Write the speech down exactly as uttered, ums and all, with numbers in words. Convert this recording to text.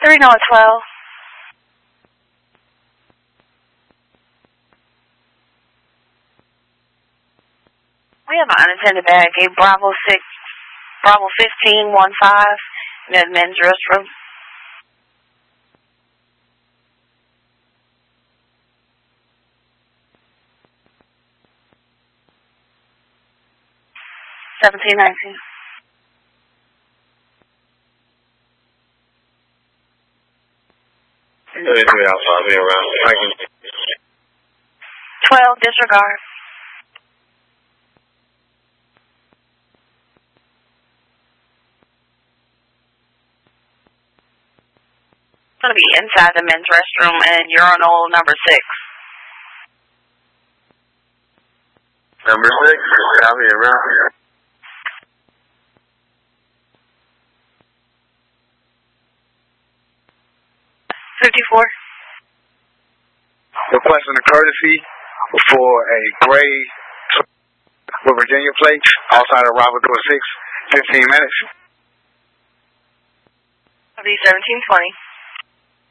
three Noah twelve. We have an unattended bag, a Bravo six, Bravo fifteen one five, in the men's restroom. Seventeen nineteen. Twelve disregard. It's going to be inside the men's restroom and urinal number six. Number six, copy around here. Fifty-four. Requesting a courtesy for a gray with Virginia plate outside of Robert Door six, fifteen minutes. That'll be seventeen twenty.